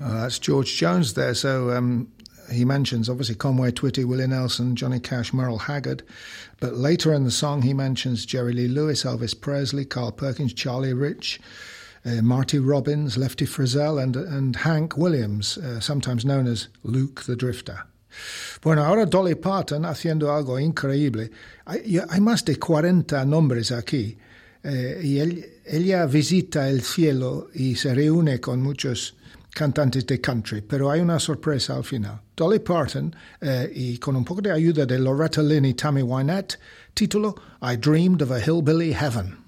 That's George Jones there. So he mentions, obviously, Conway Twitty, Willie Nelson, Johnny Cash, Merle Haggard. But later in the song, he mentions Jerry Lee Lewis, Elvis Presley, Carl Perkins, Charlie Rich, Marty Robbins, Lefty Frizzell, and Hank Williams, sometimes known as Luke the Drifter. Bueno, ahora Dolly Parton haciendo algo increíble. Hay más de 40 nombres aquí. Y ella visita el cielo y se reúne con muchos cantantes de country, pero hay una sorpresa al final. Dolly Parton, y con un poco de ayuda de Loretta Lynn y Tammy Wynette, título I Dreamed of a Hillbilly Heaven.